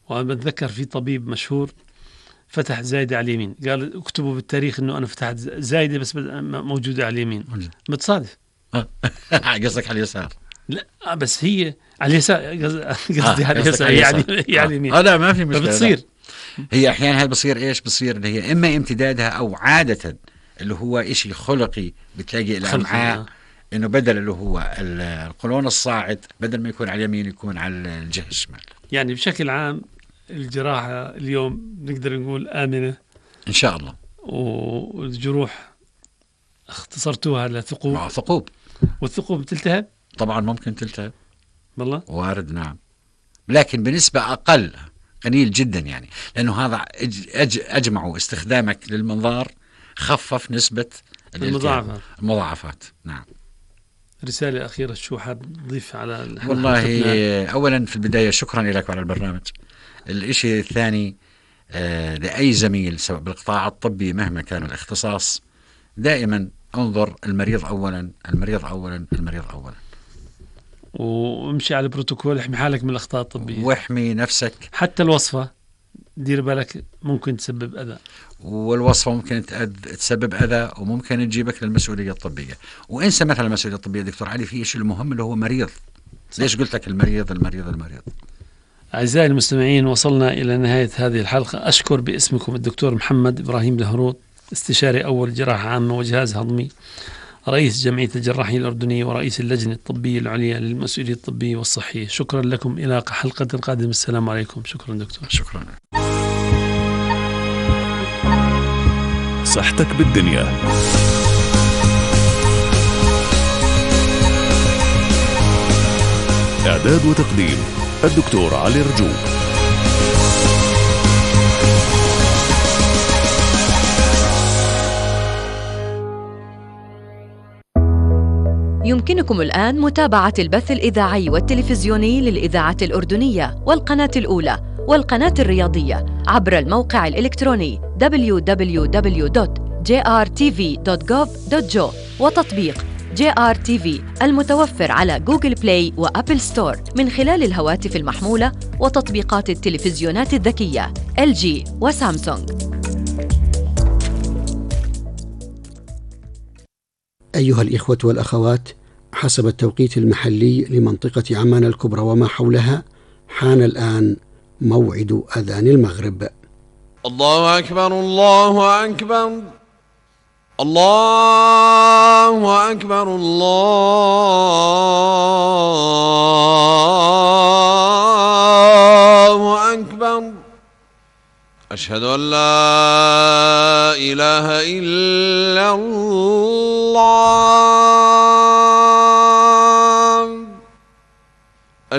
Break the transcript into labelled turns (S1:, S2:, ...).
S1: وأنا بتذكر في طبيب مشهور فتح زايدة على اليمين، قال اكتبوا بالتاريخ إنه أنا فتحت زايدة بس موجودة على اليمين، متصادف.
S2: قصدك على اليسار؟
S1: لا بس هي على اليسار، قصدي على اليسار يعني اليمين.
S2: لا ما في مشكلة.
S1: فبتصير
S2: هي أحيانا بصير إيش بصير اللي هي إما امتدادها أو عادة اللي هو إشي خلقي، بتلاقي الأمعاء إنه بدل اللي هو القولون الصاعد بدل ما يكون على اليمين يكون على الجهة الشمال.
S1: يعني بشكل عام الجراحة اليوم نقدر نقول آمنة
S2: إن شاء الله،
S1: والجروح اختصرتوها لثقوب.
S2: ثقوب.
S1: والثقوب تلتهب؟
S2: طبعا ممكن تلتهب
S1: والله
S2: وارد، نعم، لكن بنسبة أقل، قليل جدا يعني، لأنه هذا أجمعوا استخدامك للمنظار خفف نسبة المضاعفات. نعم.
S1: رسالة أخيرة شو حاب تضيف على
S2: والله أولا في البداية شكرا لك على البرنامج. الإشي الثاني لأي زميل سواء بالقطاع الطبي مهما كان الاختصاص، دائما انظر المريض أولا، المريض أولا، المريض أولا،
S1: وامشي على البروتوكول، احمي حالك من الأخطاء الطبية
S2: واحمي نفسك.
S1: حتى الوصفة دير بالك ممكن تسبب أذى،
S2: والوصفة ممكن تسبب أذى وممكن تجيبك للمسؤولية الطبية. وإنسى مثلا المسؤولية الطبية دكتور علي، في شيء المهم اللي هو مريض. ليش قلت لك المريض المريض المريض؟
S1: أعزائي المستمعين، وصلنا إلى نهاية هذه الحلقة. أشكر باسمكم الدكتور محمد إبراهيم دهروت، استشاري أول جراحة عامة وجهاز هضمي، رئيس جمعية الجراحين الأردنية ورئيس اللجنة الطبية العليا للمسؤولية الطبية والصحية. شكرا لكم، إلى حلقة قادمة. السلام عليكم. شكرا دكتور.
S2: شكرا.
S3: صحتك بالدنيا. إعداد وتقديم الدكتور علي رجوب.
S4: يمكنكم الآن متابعة البث الإذاعي والتلفزيوني للإذاعة الأردنية والقناة الأولى والقناة الرياضية عبر الموقع الإلكتروني www.jrtv.gov.jo وتطبيق JRTV المتوفر على جوجل بلاي وأبل ستور من خلال الهواتف المحمولة وتطبيقات التلفزيونات الذكية LG وسامسونج.
S5: أيها الإخوة والأخوات، حسب التوقيت المحلي لمنطقة عمان الكبرى وما حولها، حان الآن موعد أذان المغرب.
S6: الله أكبر الله أكبر الله أكبر الله أكبر. أشهد أن لا إله إلا الله